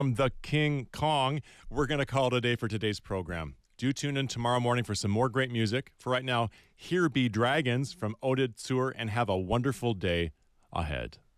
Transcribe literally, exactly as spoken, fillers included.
From the King Kong, we're going to call it a day for today's program. Do tune in tomorrow morning for some more great music. For right now, here be Dragons from Oded Sur, and have a wonderful day ahead.